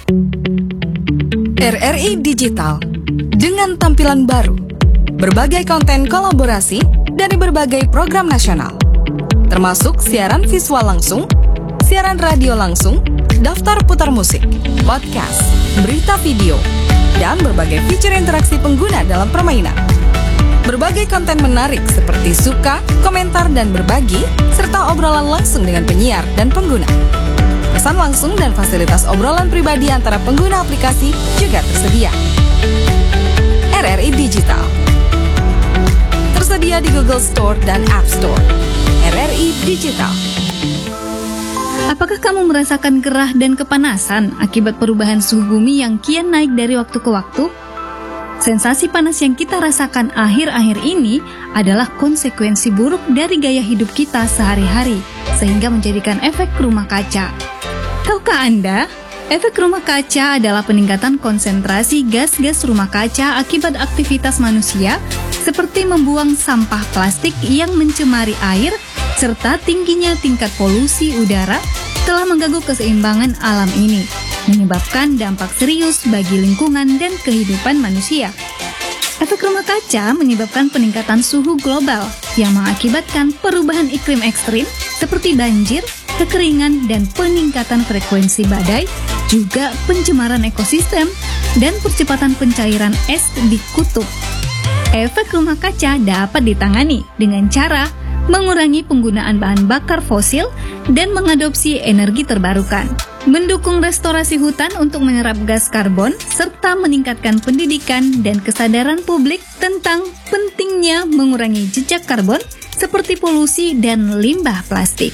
RRI Digital dengan tampilan baru, berbagai konten kolaborasi dari berbagai program nasional, termasuk siaran visual langsung, siaran radio langsung, daftar putar musik, podcast, berita video, dan berbagai fitur interaksi pengguna dalam permainan. Berbagai konten menarik seperti suka, komentar, dan berbagi, serta obrolan langsung dengan penyiar dan pengguna. Pesan langsung dan fasilitas obrolan pribadi antara pengguna aplikasi juga tersedia. RRI Digital tersedia di Google Store dan App Store. RRI Digital. Apakah kamu merasakan gerah dan kepanasan akibat perubahan suhu bumi yang kian naik dari waktu ke waktu? Sensasi panas yang kita rasakan akhir-akhir ini adalah konsekuensi buruk dari gaya hidup kita sehari-hari, sehingga menjadikan efek rumah kaca. Tahukah Anda, efek rumah kaca adalah peningkatan konsentrasi gas-gas rumah kaca akibat aktivitas manusia, seperti membuang sampah plastik yang mencemari air, serta tingginya tingkat polusi udara telah mengganggu keseimbangan alam ini, menyebabkan dampak serius bagi lingkungan dan kehidupan manusia. Efek rumah kaca menyebabkan peningkatan suhu global yang mengakibatkan perubahan iklim ekstrim seperti banjir, kekeringan, dan peningkatan frekuensi badai, juga pencemaran ekosistem dan percepatan pencairan es di kutub. Efek rumah kaca dapat ditangani dengan cara mengurangi penggunaan bahan bakar fosil dan mengadopsi energi terbarukan, mendukung restorasi hutan untuk menyerap gas karbon, serta meningkatkan pendidikan dan kesadaran publik tentang pentingnya mengurangi jejak karbon seperti polusi dan limbah plastik.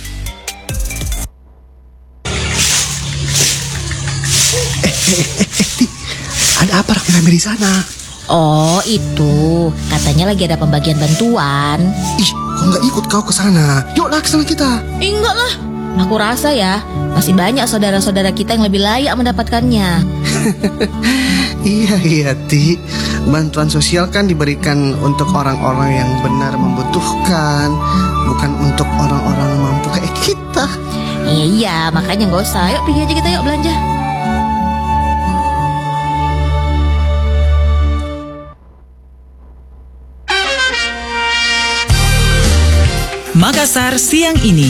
Ada apa rame-rame di sana? Oh itu, katanya lagi ada pembagian bantuan. Ih, kok nggak ikut kau ke sana? Yuklah ke sana kita. Enggak lah, aku rasa ya masih banyak saudara-saudara kita yang lebih layak mendapatkannya. Iya Ti, bantuan sosial kan diberikan untuk orang-orang yang benar membutuhkan, bukan untuk orang-orang mampu kayak kita. Iya, makanya nggak usah. Yuk pergi aja kita, yuk belanja. Makassar siang ini.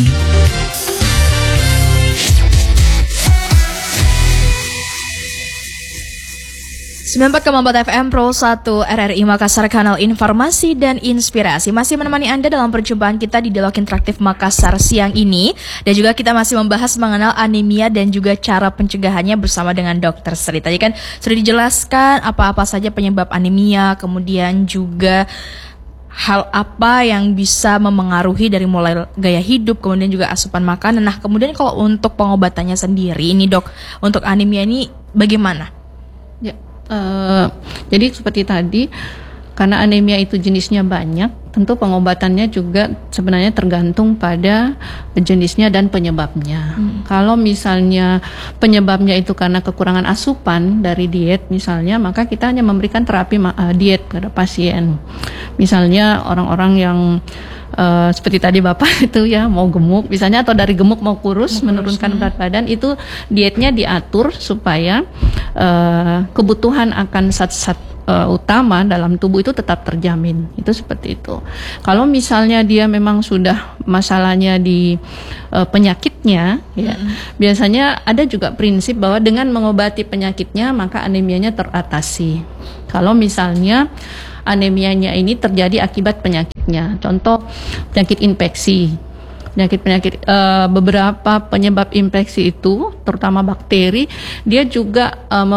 Sembilan 94,4 FM Pro 1 RRI Makassar, kanal informasi dan inspirasi. Masih menemani Anda dalam perjumpaan kita di Dialog Interaktif Makassar siang ini. Dan juga kita masih membahas mengenal anemia dan juga cara pencegahannya bersama dengan Dr. Sri. Tadi kan sudah dijelaskan apa-apa saja penyebab anemia, kemudian juga hal apa yang bisa memengaruhi dari mulai gaya hidup, kemudian juga asupan makanan. Nah, kemudian kalau untuk pengobatannya sendiri ini dok, untuk anemia ini bagaimana? Ya, jadi seperti tadi, karena anemia itu jenisnya banyak, tentu pengobatannya juga sebenarnya tergantung pada jenisnya dan penyebabnya. Kalau misalnya penyebabnya itu karena kekurangan asupan dari diet misalnya, maka kita hanya memberikan terapi diet pada pasien. Misalnya orang-orang yang seperti tadi Bapak itu ya mau gemuk misalnya, atau dari gemuk mau kurus, menurunkan berat badan, itu dietnya diatur supaya kebutuhan akan zat-zat utama dalam tubuh itu tetap terjamin. Itu seperti itu. Kalau misalnya dia memang sudah masalahnya di penyakitnya ya, biasanya ada juga prinsip bahwa dengan mengobati penyakitnya maka anemianya teratasi. Kalau misalnya anemianya ini terjadi akibat penyakitnya, contoh penyakit infeksi. Penyakit beberapa penyebab infeksi itu, terutama bakteri, dia juga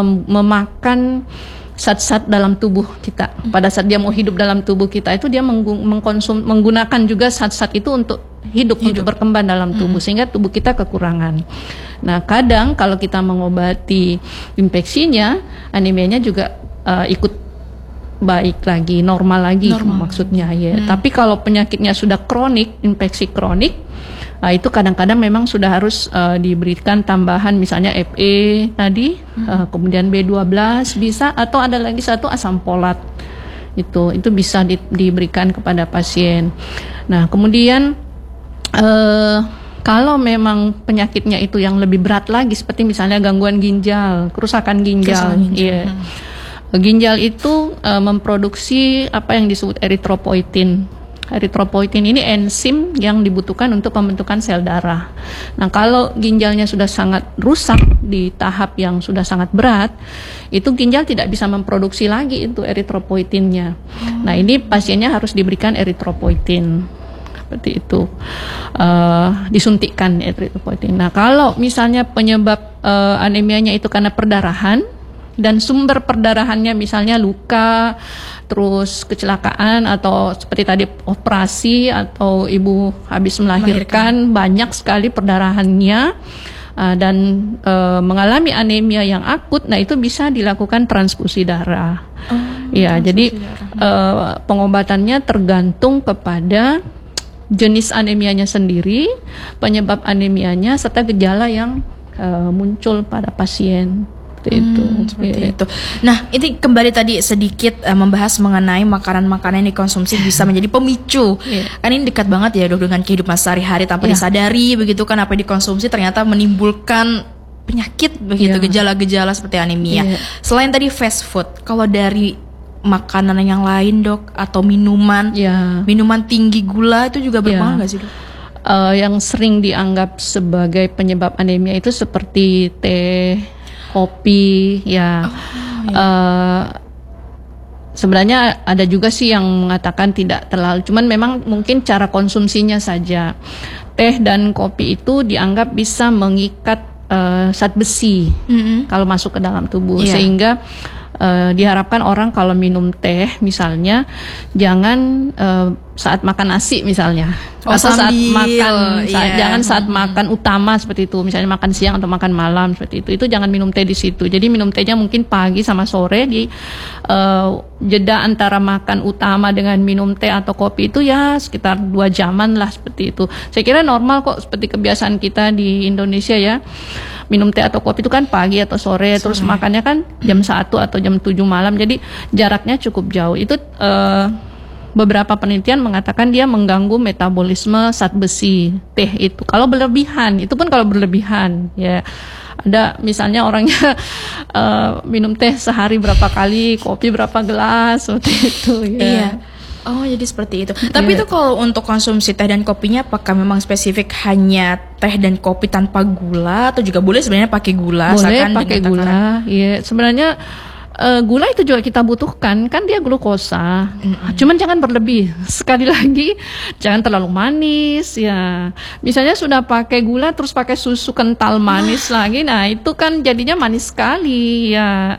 memakan zat-zat dalam tubuh kita. Pada saat dia mau hidup dalam tubuh kita itu, dia menggunakan juga zat-zat itu untuk hidup, untuk berkembang dalam tubuh, sehingga tubuh kita kekurangan. Nah, kadang kalau kita mengobati infeksinya, anemianya juga ikut baik lagi, normal lagi maksudnya ya. Tapi kalau penyakitnya sudah kronik, infeksi kronik, itu kadang-kadang memang sudah harus diberikan tambahan, misalnya Fe tadi, kemudian B12 bisa, atau ada lagi satu asam folat. Itu bisa diberikan kepada pasien. Nah, kemudian Kalau memang penyakitnya itu yang lebih berat lagi, seperti misalnya gangguan ginjal, kerusakan ginjal. Iya. Ginjal itu memproduksi apa yang disebut eritropoietin. Eritropoietin ini enzim yang dibutuhkan untuk pembentukan sel darah. Nah, kalau ginjalnya sudah sangat rusak di tahap yang sudah sangat berat, itu ginjal tidak bisa memproduksi lagi itu eritropoietinnya. Nah, ini pasiennya harus diberikan eritropoietin. Seperti itu, disuntikkan eritropoietin. Nah, kalau misalnya penyebab anemianya itu karena perdarahan dan sumber perdarahannya misalnya luka, terus kecelakaan atau seperti tadi operasi atau ibu habis melahirkan, banyak sekali perdarahannya dan mengalami anemia yang akut, nah itu bisa dilakukan transfusi darah. Jadi pengobatannya tergantung kepada jenis anemianya sendiri, penyebab anemianya, serta gejala yang muncul pada pasien. Seperti itu. Nah, ini kembali tadi sedikit membahas mengenai makanan-makanan yang dikonsumsi bisa menjadi pemicu. Kan ini dekat banget ya Dok dengan kehidupan sehari-hari tanpa disadari begitu kan, apa yang dikonsumsi ternyata menimbulkan penyakit begitu, gejala-gejala seperti anemia. Selain tadi fast food, kalau dari makanan yang lain Dok, atau minuman tinggi gula itu juga berpengaruh nggak sih Dok? Yang sering dianggap sebagai penyebab anemia itu seperti teh, kopi, sebenarnya ada juga sih yang mengatakan tidak terlalu, cuman memang mungkin cara konsumsinya saja. Teh dan kopi itu dianggap bisa mengikat zat besi kalau masuk ke dalam tubuh, sehingga diharapkan orang kalau minum teh misalnya jangan saat makan nasi misalnya, atau saat makan jangan saat makan utama seperti itu, misalnya makan siang atau makan malam seperti itu jangan minum teh di situ. Jadi minum tehnya mungkin pagi sama sore, di jeda antara makan utama dengan minum teh atau kopi itu ya sekitar 2 jaman lah seperti itu. Saya kira normal kok, seperti kebiasaan kita di Indonesia ya, minum teh atau kopi itu kan pagi atau sore. Terus makannya kan jam 1 atau jam 7 malam, jadi jaraknya cukup jauh. Itu beberapa penelitian mengatakan dia mengganggu metabolisme zat besi teh itu kalau berlebihan. Itu pun kalau berlebihan ya. Ada misalnya orangnya minum teh sehari berapa kali, kopi berapa gelas seperti itu ya. Oh, jadi seperti itu. Tapi itu kalau untuk konsumsi teh dan kopinya, apakah memang spesifik hanya teh dan kopi tanpa gula, atau juga boleh sebenarnya pakai gula? Boleh pakai gula. Iya, sebenarnya gula itu juga kita butuhkan, kan dia glukosa. Cuman jangan berlebih. Sekali lagi, jangan terlalu manis ya. Misalnya sudah pakai gula terus pakai susu kental manis lagi, nah itu kan jadinya manis sekali ya.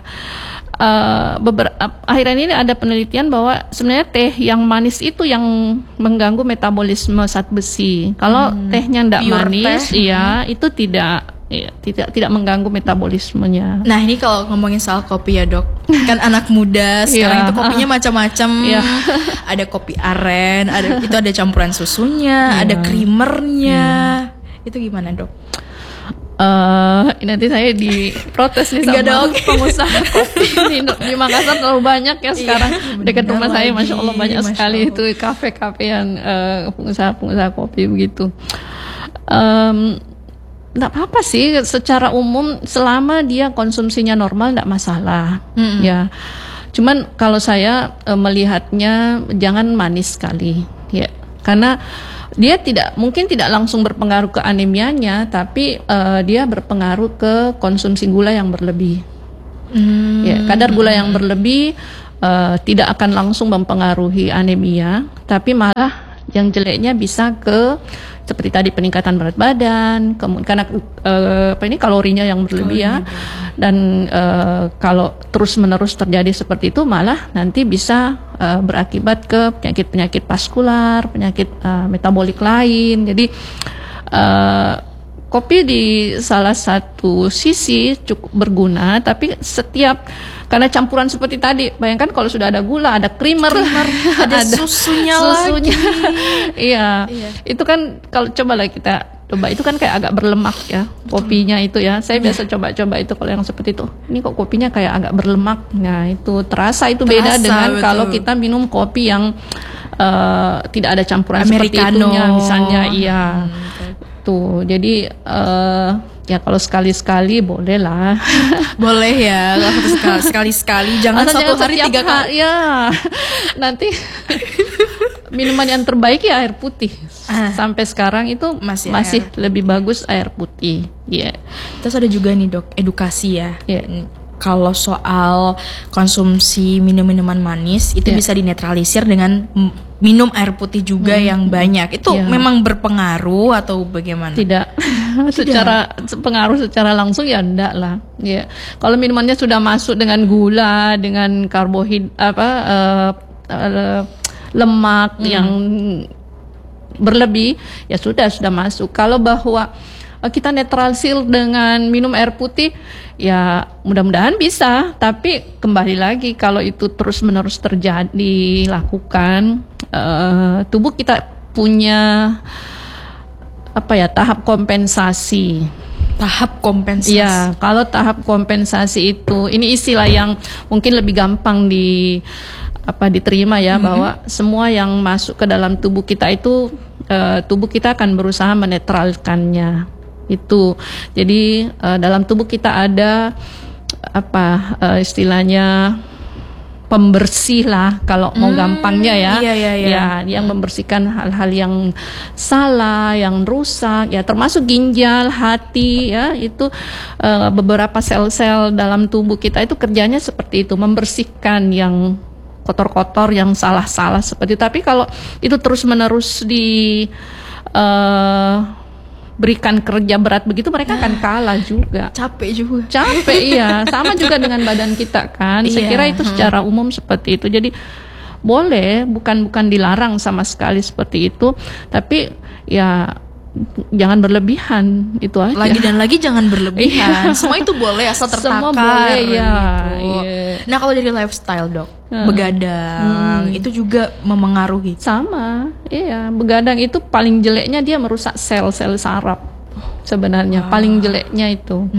Akhirnya ini ada penelitian bahwa sebenarnya teh yang manis itu yang mengganggu metabolisme zat besi. Kalau tehnya tidak manis, itu tidak mengganggu metabolismenya. Nah, ini kalau ngomongin soal kopi ya Dok, kan anak muda sekarang itu kopinya macam-macam. Ada kopi aren, ada campuran susunya, ada creamernya. Itu gimana Dok? Nanti saya diprotes nih sama pengusaha kopi di Makassar, terlalu banyak ya sekarang. Dekat rumah saya Masya Allah banyak sekali itu kafe-kafe yang pengusaha kopi begitu. Nggak apa-apa sih secara umum, selama dia konsumsinya normal nggak masalah ya. Cuman kalau saya melihatnya jangan manis sekali ya, karena dia mungkin tidak langsung berpengaruh ke anemianya, tapi dia berpengaruh ke konsumsi gula yang berlebih. Ya, kadar gula yang berlebih tidak akan langsung mempengaruhi anemia, tapi malah yang jeleknya bisa ke seperti tadi peningkatan berat badan, karena kalorinya yang berlebih ya. Dan kalau terus-menerus terjadi seperti itu, malah nanti bisa berakibat ke penyakit-penyakit vaskular, penyakit metabolik lain. Jadi kopi di salah satu sisi cukup berguna, tapi karena campuran seperti tadi, bayangkan kalau sudah ada gula, ada creamer ada susunya lagi. Iya. Itu kan kalau kita coba, itu kan kayak agak berlemak ya kopinya itu ya. Saya biasa coba-coba itu kalau yang seperti itu. Ini kok kopinya kayak agak berlemak. Nah, itu terasa beda dengan kalau kita minum kopi yang tidak ada campuran Americano seperti itunya misalnya. itu. Jadi ya kalau sekali-sekali boleh lah. Boleh ya, sekali-sekali, jangan Asal satu jangan hari setiap 3 kali. Ya, nanti minuman yang terbaik ya air putih. Sampai sekarang itu Masih masih lebih bagus air putih. Iya. Terus ada juga nih dok, edukasi ya. Iya. Kalau soal konsumsi minum-minuman manis itu bisa dinetralisir dengan minum air putih juga yang banyak. Itu memang berpengaruh atau bagaimana? Tidak. Secara pengaruh secara langsung ya enggak lah. Ya. Kalau minumannya sudah masuk dengan gula, dengan lemak yang berlebih, ya sudah masuk. Kalau bahwa kita netralisir dengan minum air putih, ya mudah-mudahan bisa. Tapi kembali lagi kalau itu terus-menerus terjadi lakukan, tubuh kita punya tahap kompensasi. Tahap kompensasi. Ya, kalau tahap kompensasi itu, ini istilah yang mungkin lebih gampang diterima ya, bahwa semua yang masuk ke dalam tubuh kita itu tubuh kita akan berusaha menetralkannya. Itu jadi dalam tubuh kita ada istilahnya pembersih lah kalau mau gampangnya ya. Ya, yang membersihkan hal-hal yang salah, yang rusak ya, termasuk ginjal, hati ya, itu beberapa sel-sel dalam tubuh kita itu kerjanya seperti itu, membersihkan yang kotor-kotor, yang salah-salah seperti itu. Tapi kalau itu terus-menerus berikan kerja berat begitu, mereka akan kalah juga. Capek juga. Capek iya. Sama juga dengan badan kita kan. Saya kira itu secara umum seperti itu. Jadi boleh, bukan dilarang sama sekali seperti itu. Tapi ya jangan berlebihan, itu aja. Lagi dan lagi jangan berlebihan. Semua itu boleh asal tertakar. Semua boleh ya. Gitu. Nah kalau dari lifestyle dok, begadang itu juga memengaruhi. Sama, iya. Begadang itu paling jeleknya dia merusak sel-sel saraf sebenarnya. Paling jeleknya itu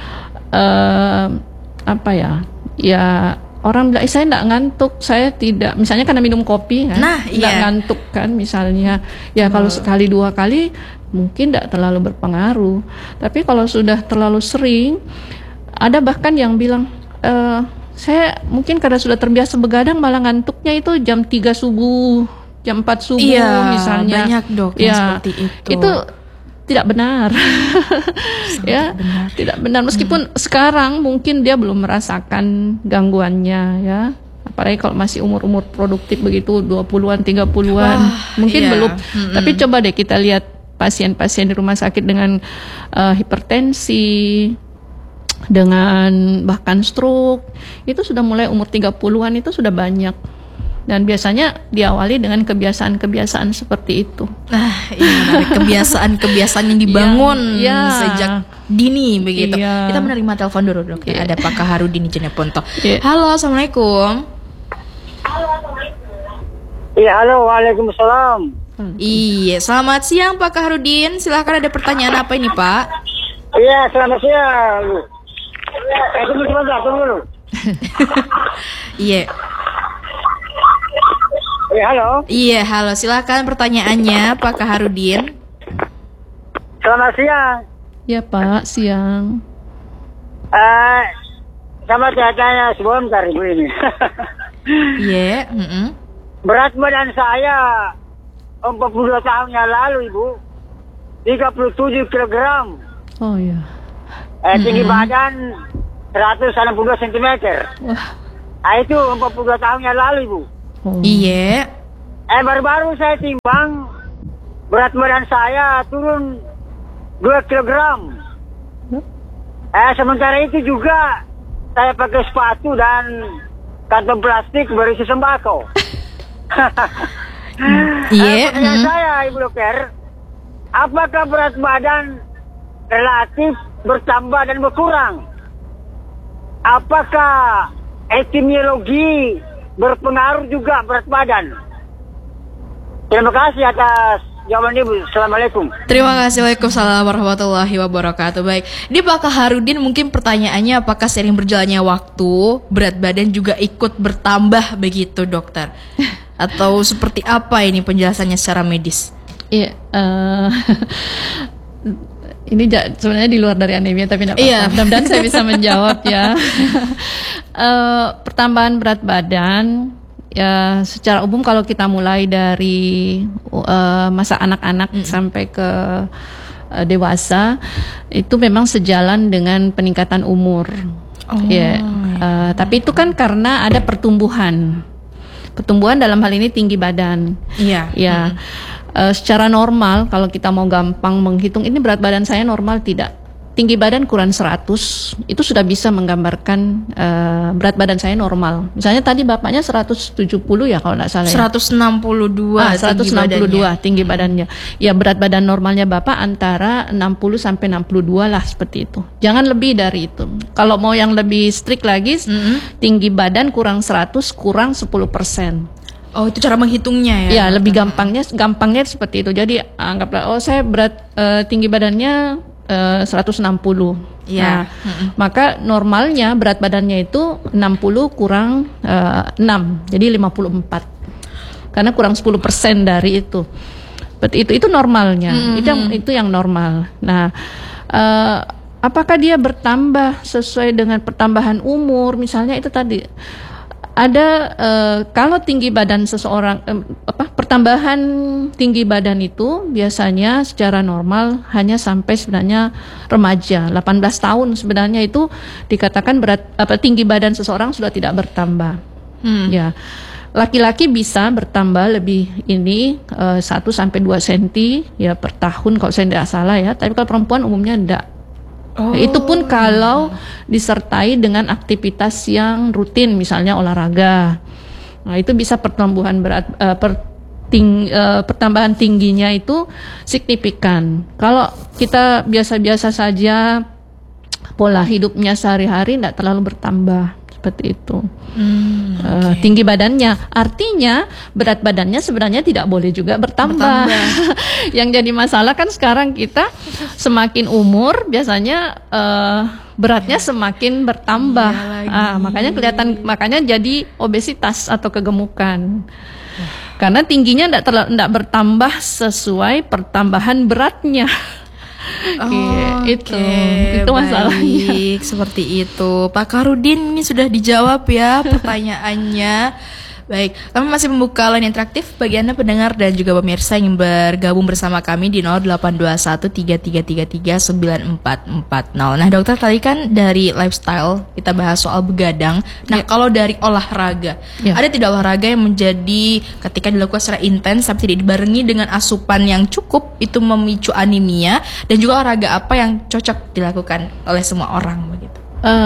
Ya orang bilang, saya enggak ngantuk, saya tidak, misalnya karena minum kopi kan, enggak ngantuk kan misalnya. Ya kalau sekali 2 kali mungkin enggak terlalu berpengaruh. Tapi kalau sudah terlalu sering, ada bahkan yang bilang, saya mungkin karena sudah terbiasa begadang malah ngantuknya itu jam 3 subuh, jam 4 subuh misalnya. Banyak dok yang seperti itu. Itu tidak benar. Ya, tidak benar. Meskipun sekarang mungkin dia belum merasakan gangguannya ya. Apalagi kalau masih umur-umur produktif begitu, 20-an, 30-an. Mungkin belum. Tapi coba deh kita lihat pasien-pasien di rumah sakit dengan hipertensi, dengan bahkan stroke, itu sudah mulai umur 30-an itu sudah banyak. Dan biasanya diawali dengan kebiasaan-kebiasaan seperti itu. Nah, kebiasaan-kebiasaan yang dibangun sejak dini begitu. Kita menerima telepon dulu dok. Ada Pak Kaharudin di Jeneponto. Halo, assalamualaikum. Iya, halo, waalaikumsalam. Iya, selamat siang Pak Kaharudin. Silahkan, ada pertanyaan apa ini Pak? Iya, selamat siang. Tunggu sebentar, tunggu dulu. Iya. Halo. Iya, halo. Silakan pertanyaannya Pak Kaharudin. Selamat siang. Ya Pak, siang. Sama saya tanya sebentar ibu ini. Iya. Berat badan saya 42 tahun yang lalu ibu, 37 kilogram. Oh ya. Tinggi badan 162 cm. Wah. Itu 42 tahun yang lalu ibu. Oh. Iya. Baru-baru saya timbang, berat badan saya turun 2 kilogram. Sementara itu juga saya pakai sepatu dan kantong plastik berisi sembako. Iya. Pertanyaan saya ibu dokter, apakah berat badan relatif bertambah dan berkurang? Apakah etimologi berpengaruh juga berat badan? Terima kasih atas jawaban ibu. Assalamualaikum. Terima kasih. Waalaikumsalam warahmatullahi wabarakatuh. Baik, ini Pak Kaharudin mungkin pertanyaannya, apakah sering berjalannya waktu berat badan juga ikut bertambah begitu dokter? Atau seperti apa ini penjelasannya secara medis? Iya, Ini sebenarnya di luar dari anemia tapi tidak apa-apa. Iya. Mudah-mudahan saya bisa menjawab ya. Pertambahan berat badan ya secara umum kalau kita mulai dari masa anak-anak sampai ke dewasa itu memang sejalan dengan peningkatan umur. Tapi itu kan karena ada pertumbuhan dalam hal ini tinggi badan. Iya. Secara normal kalau kita mau gampang menghitung ini berat badan saya normal tidak, tinggi badan kurang 100 itu sudah bisa menggambarkan berat badan saya normal. Misalnya tadi bapaknya 170 ya kalau tidak salah. 162 tinggi badannya. Ya berat badan normalnya bapak antara 60 sampai 62 lah seperti itu. Jangan lebih dari itu. Kalau mau yang lebih strict lagi, tinggi badan kurang 100 kurang 10%. Oh, itu cara menghitungnya ya? Ya, lebih gampangnya seperti itu. Jadi anggaplah saya tinggi badannya 160. Iya. Maka normalnya berat badannya itu 60 kurang 6. Jadi 54. Karena kurang 10% dari itu. Itu normalnya. Itu yang normal. Nah, apakah dia bertambah sesuai dengan pertambahan umur? Misalnya itu tadi ada kalau tinggi badan seseorang pertambahan tinggi badan itu biasanya secara normal hanya sampai sebenarnya remaja 18 tahun sebenarnya itu dikatakan tinggi badan seseorang sudah tidak bertambah. Ya. Laki-laki bisa bertambah lebih 1 sampai 2 cm ya per tahun kalau saya tidak salah ya, tapi kalau perempuan umumnya enggak. Itu pun kalau disertai dengan aktivitas yang rutin, misalnya olahraga. Nah, itu bisa pertambahan pertambahan tingginya itu signifikan. Kalau kita biasa-biasa saja, pola hidupnya sehari-hari tidak terlalu bertambah seperti itu. Tinggi badannya, artinya berat badannya sebenarnya tidak boleh juga bertambah. Yang jadi masalah kan sekarang kita semakin umur biasanya beratnya semakin bertambah. Makanya jadi obesitas atau kegemukan. Karena tingginya tidak bertambah sesuai pertambahan beratnya. Itu masalahnya. Baik, seperti itu. Pak Karudin, ini sudah dijawab ya pertanyaannya. Baik, kami masih membuka line interaktif bagi Anda pendengar dan juga pemirsa yang bergabung bersama kami di 082133339440. Nah, dokter tadi kan dari lifestyle kita bahas soal begadang. Nah, kalau dari olahraga, ada tidak olahraga yang menjadi ketika dilakukan secara intens tapi tidak dibarengi dengan asupan yang cukup itu memicu anemia, dan juga olahraga apa yang cocok dilakukan oleh semua orang begitu?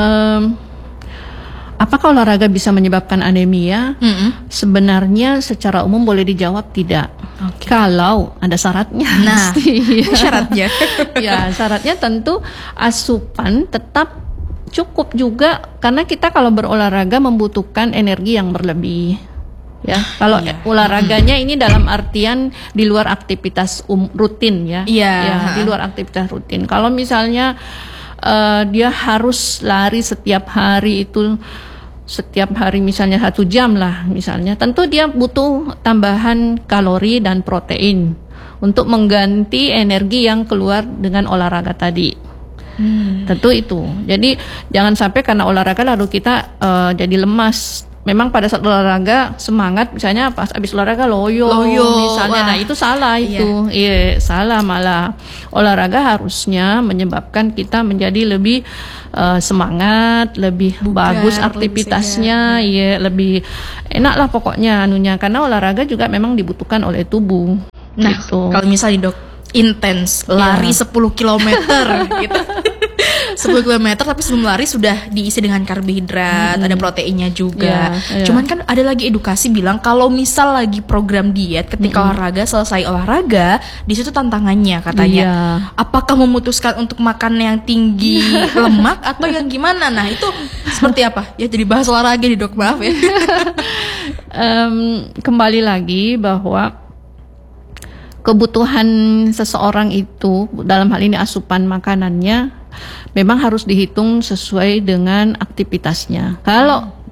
Apakah olahraga bisa menyebabkan anemia? Sebenarnya secara umum boleh dijawab tidak. Kalau ada syaratnya. Nah, syaratnya. Ya, syaratnya tentu asupan tetap cukup juga, karena kita kalau berolahraga membutuhkan energi yang berlebih. Ya, kalau olahraganya ini dalam artian di luar aktivitas rutin ya. Di luar aktivitas rutin. Kalau misalnya dia harus lari setiap hari misalnya 1 jam lah misalnya, tentu dia butuh tambahan kalori dan protein untuk mengganti energi yang keluar dengan olahraga tadi. Tentu itu. Jadi jangan sampai karena olahraga lalu kita jadi lemas. Memang pada saat olahraga semangat, misalnya pas habis olahraga loyo misalnya. Nah, itu salah itu. Salah malah. Olahraga harusnya menyebabkan kita menjadi lebih semangat, lebih bagus aktivitasnya, lebih enak lah pokoknya anunya, karena olahraga juga memang dibutuhkan oleh tubuh. Nah, gitu. Kalau misalnya Dok intens lari 10 km gitu. 10 km tapi sebelum lari sudah diisi dengan karbohidrat, ada proteinnya juga. Cuman kan ada lagi edukasi bilang kalau misal lagi program diet ketika olahraga, selesai olahraga, di situ tantangannya katanya. Apakah memutuskan untuk makan yang tinggi lemak atau yang gimana? Nah, itu seperti apa? Ya jadi bahas olahraga nih, Dok, maaf ya. Kembali lagi bahwa kebutuhan seseorang itu dalam hal ini asupan makanannya memang harus dihitung sesuai dengan aktivitasnya. Kalau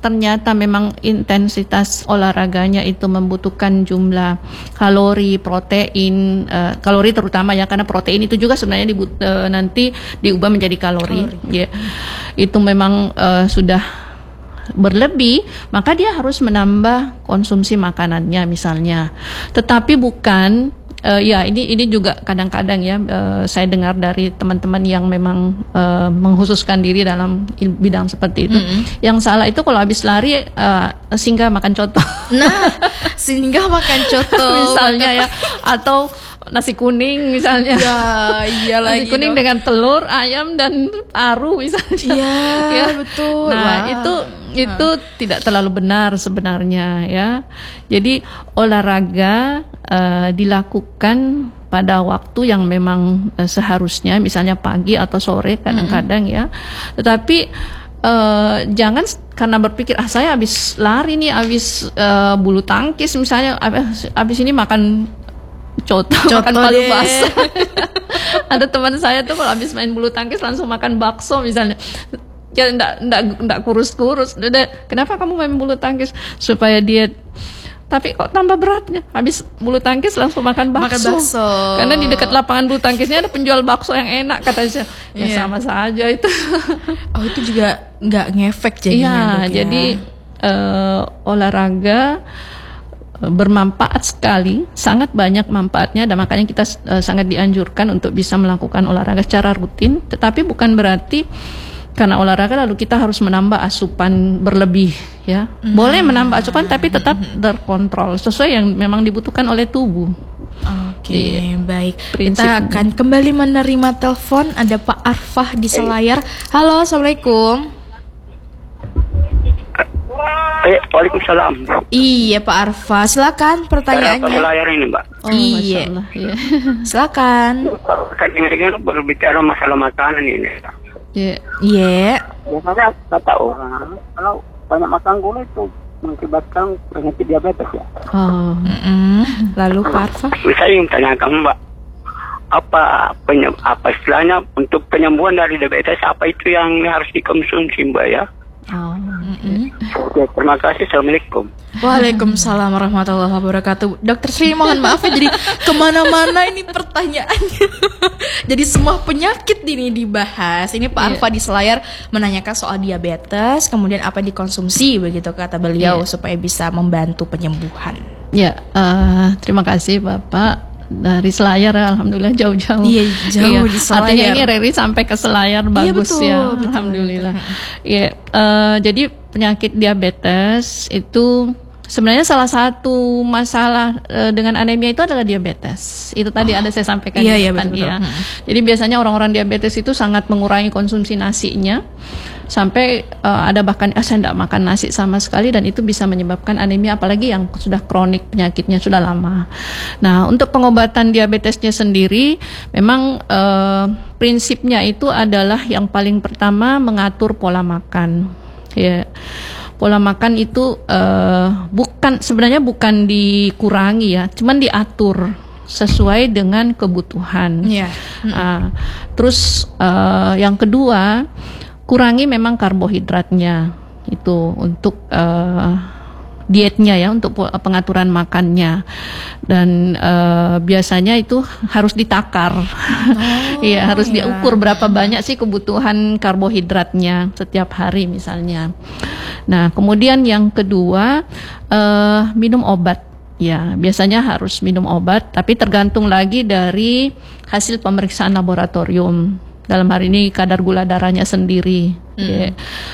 ternyata memang intensitas olahraganya itu membutuhkan jumlah kalori, protein, kalori terutama ya, karena protein itu juga sebenarnya nanti diubah menjadi kalori. Ya, itu memang sudah berlebih, maka dia harus menambah konsumsi makanannya misalnya. Tetapi bukan ya ini juga kadang-kadang ya saya dengar dari teman-teman yang memang mengkhususkan diri dalam bidang seperti itu. Yang salah itu kalau habis lari singgah makan coto. Nah, singgah makan coto misalnya ya, atau nasi kuning misalnya. Ya, iya nasi lagi kuning dong. dengan telur, ayam dan paru misalnya. Iya, ya. betul. Nah, Wah. itu tidak terlalu benar sebenarnya ya. Jadi olahraga dilakukan pada waktu yang memang seharusnya, misalnya pagi atau sore kadang-kadang ya. Tetapi jangan karena berpikir saya habis lari nih, habis bulu tangkis misalnya, habis ini makan coto makan palu deh. basah. Ada teman saya tuh kalau habis main bulu tangkis langsung makan bakso misalnya. Ya enggak kurus-kurus. Kenapa kamu main bulu tangkis? Supaya diet. Tapi kok tambah beratnya? Habis bulu tangkis langsung makan bakso. Karena di dekat lapangan bulu tangkisnya ada penjual bakso yang enak katanya. Ya sama saja itu. Oh, itu juga nggak ngefek jadinya. Iya, Dok, ya? jadi olahraga bermanfaat sekali, sangat banyak manfaatnya, dan makanya kita sangat dianjurkan untuk bisa melakukan olahraga secara rutin. Tetapi bukan berarti karena olahraga lalu kita harus menambah asupan berlebih ya. Boleh menambah asupan tapi tetap terkontrol sesuai yang memang dibutuhkan oleh tubuh. Oke, baik. Prinsipnya. Kita akan kembali menerima telepon. Ada Pak Arfah di Selayar. Halo, assalamualaikum. Waalaikumsalam. Iya, Pak Arfah. Silakan pertanyaannya. Layar ini, Mbak. Oh, Iya. Masya Allah, ya. Silakan. Saya dengar berbicara masalah makanan ini. Ya. Iya. Biasanya kata orang kalau banyak makan gula itu mengakibatkan penyakit diabetes ya. Oh. Lalu Pak Arfah. Saya ingin tanyakan Mbak, apa istilahnya untuk penyembuhan dari diabetes, apa itu yang harus dikonsumsi Mbak ya? Oh. Oke, terima kasih. Assalamualaikum. Waalaikumsalam warahmatullahi wabarakatuh. Dokter Sri, mohon maaf ya, jadi kemana-mana ini pertanyaannya. Jadi semua penyakit ini dibahas. Ini Pak Arfa di Selayar menanyakan soal diabetes, kemudian apa yang dikonsumsi begitu kata beliau supaya bisa membantu penyembuhan. Ya, terima kasih Bapak. Dari Selayar, alhamdulillah jauh-jauh. Iya, jauh di Selayar. Artinya ini Reri sampai ke Selayar bagus betul, ya, betul, alhamdulillah. Iya, jadi penyakit diabetes itu sebenarnya salah satu masalah dengan anemia itu adalah diabetes. Itu tadi ada saya sampaikan. Iya, kan, betul. ya. Jadi biasanya orang-orang diabetes itu sangat mengurangi konsumsi nasinya. Sampai ada bahkan saya tidak makan nasi sama sekali, dan itu bisa menyebabkan anemia, apalagi yang sudah kronik penyakitnya sudah lama. Nah, untuk pengobatan diabetesnya sendiri memang prinsipnya itu adalah yang paling pertama mengatur pola makan. Ya. Pola makan itu sebenarnya bukan dikurangi ya, cuman diatur sesuai dengan kebutuhan. Iya. Terus yang kedua, kurangi memang karbohidratnya itu untuk dietnya ya, untuk pengaturan makannya, dan biasanya itu harus ditakar. Iya, harus diukur berapa banyak sih kebutuhan karbohidratnya setiap hari misalnya. Nah, kemudian yang kedua, minum obat. Ya, biasanya harus minum obat, tapi tergantung lagi dari hasil pemeriksaan laboratorium. Dalam hari ini kadar gula darahnya sendiri. Ya.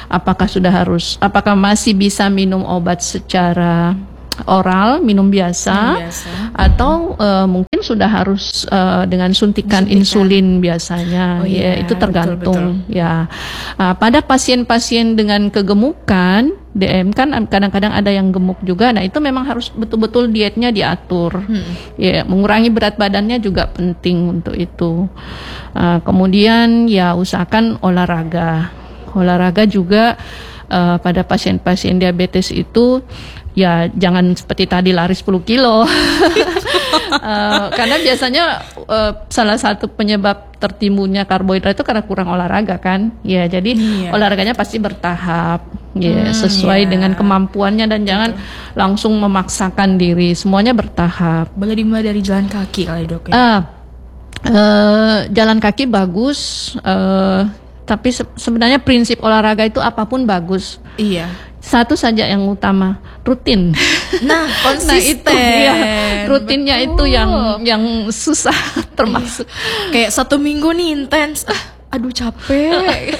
Apakah masih bisa minum obat secara oral, minum biasa. Atau mungkin sudah harus dengan suntikan insulin biasanya. Itu tergantung. Betul. Ya, pada pasien-pasien dengan kegemukan DM kan kadang-kadang ada yang gemuk juga. Nah, itu memang harus betul-betul dietnya diatur. Ya, mengurangi berat badannya juga penting untuk itu. Kemudian ya usahakan olahraga. Olahraga juga pada pasien-pasien diabetes itu ya jangan seperti tadi lari 10 kilo. Karena biasanya salah satu penyebab tertimbunnya karbohidrat itu karena kurang olahraga kan. Ya, jadi olahraganya pasti bertahap. Ya, sesuai dengan kemampuannya dan jangan langsung memaksakan diri. Semuanya bertahap. Boleh dimulai dari jalan kaki kali Dok ya. Jalan kaki bagus, tapi sebenarnya prinsip olahraga itu apapun bagus. Iya. Satu saja yang utama, rutin. Nah, konsisten. Nah, itu ya, rutinnya itu yang susah termasuk. Kayak 1 minggu nih intens. Aduh capek.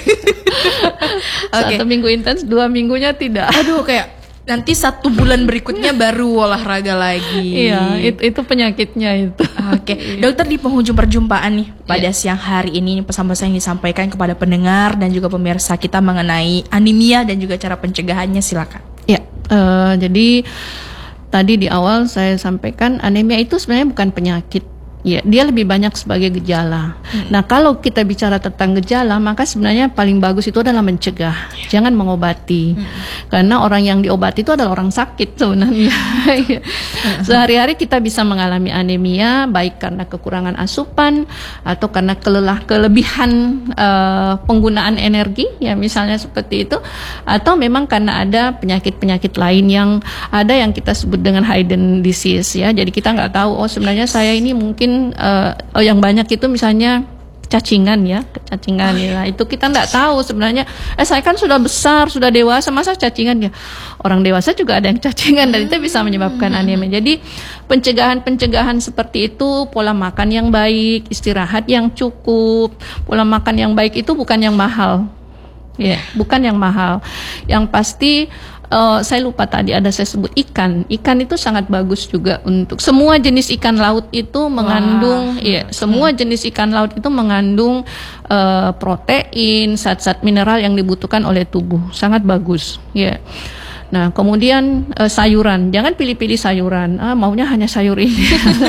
Okay. 1 minggu intens, 2 minggunya tidak. Aduh kayak nanti 1 bulan berikutnya baru olahraga lagi. Iya, itu penyakitnya itu. Oke, dokter, di penghujung perjumpaan nih pada siang hari ini pesan-pesan yang disampaikan kepada pendengar dan juga pemirsa kita mengenai anemia dan juga cara pencegahannya, silakan. Ya, jadi tadi di awal saya sampaikan anemia itu sebenarnya bukan penyakit. Ya, dia lebih banyak sebagai gejala. Nah, kalau kita bicara tentang gejala, maka sebenarnya paling bagus itu adalah mencegah, jangan mengobati. Karena orang yang diobati itu adalah orang sakit sebenarnya. Sehari-hari kita bisa mengalami anemia, baik karena kekurangan asupan atau karena kelebihan penggunaan energi, ya misalnya seperti itu, atau memang karena ada penyakit-penyakit lain yang ada yang kita sebut dengan hidden disease, ya. Jadi kita nggak tahu, oh sebenarnya saya ini mungkin yang banyak itu misalnya cacingan ya. Itu kita nggak tahu sebenarnya. Saya kan sudah besar, sudah dewasa, masa cacingan ya? Orang dewasa juga ada yang cacingan dan itu bisa menyebabkan anemia. Jadi pencegahan seperti itu, pola makan yang baik, istirahat yang cukup. Pola makan yang baik itu bukan yang mahal. Ya, bukan yang mahal. Yang pasti saya lupa tadi saya sebut ikan. Ikan itu sangat bagus juga untuk semua jenis ikan laut itu mengandung semua jenis ikan laut itu mengandung protein, zat-zat mineral yang dibutuhkan oleh tubuh. Sangat bagus, ya. Nah, kemudian sayuran, jangan pilih-pilih sayuran. Maunya hanya sayur ini.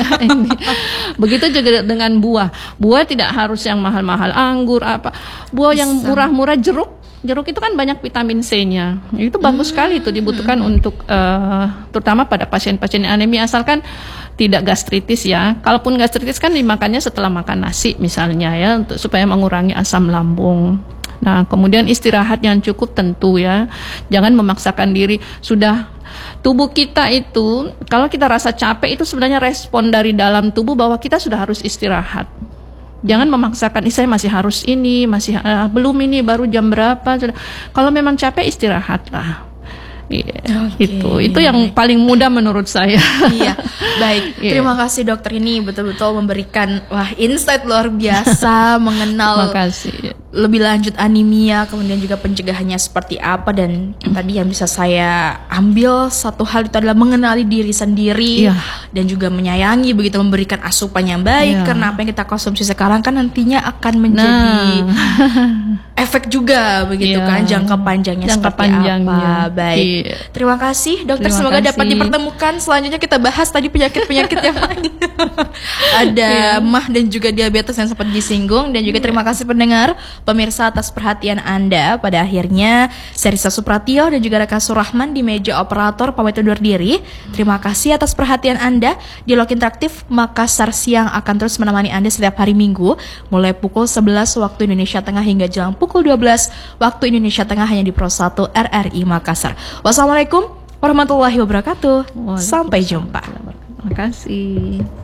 Begitu juga dengan buah. Buah tidak harus yang mahal-mahal, anggur apa. Buah yang murah-murah, jeruk itu kan banyak vitamin C-nya. Itu bagus sekali itu dibutuhkan untuk terutama pada pasien-pasien anemia, asalkan tidak gastritis ya. Kalaupun gastritis kan dimakannya setelah makan nasi misalnya ya, untuk supaya mengurangi asam lambung. Nah, kemudian istirahat yang cukup tentu ya. Jangan memaksakan diri. Sudah tubuh kita itu kalau kita rasa capek itu sebenarnya respon dari dalam tubuh bahwa kita sudah harus istirahat. Jangan memaksakan, saya masih harus ini, belum ini, baru jam berapa. Kalau memang capek, istirahatlah. Itu yang paling mudah menurut saya. Iya, baik. Terima kasih dokter, ini betul-betul memberikan insight luar biasa mengenal lebih lanjut anemia, kemudian juga pencegahannya seperti apa. Dan tadi yang bisa saya ambil satu hal itu adalah mengenali diri sendiri dan juga menyayangi, begitu memberikan asupan yang baik, karena apa yang kita konsumsi sekarang kan nantinya akan menjadi efek juga begitu kan, jangka panjangnya seperti apa. Baik. Terima kasih dokter, semoga dapat dipertemukan. Selanjutnya kita bahas tadi penyakit-penyakit yang lain. Ada mah dan juga diabetes yang sempat disinggung. Dan juga terima kasih pendengar, pemirsa atas perhatian Anda. Pada akhirnya saya Risa Supratio dan juga Raka Surahman di meja operator pamit undur diri. Terima kasih atas perhatian Anda. Dialog Interaktif Makassar Siang akan terus menemani Anda setiap hari Minggu mulai pukul 11 waktu Indonesia Tengah hingga jelang pukul 12 waktu Indonesia Tengah, hanya di Pro 1 RRI Makassar. Wassalamualaikum warahmatullahi wabarakatuh. Sampai jumpa. Terima kasih.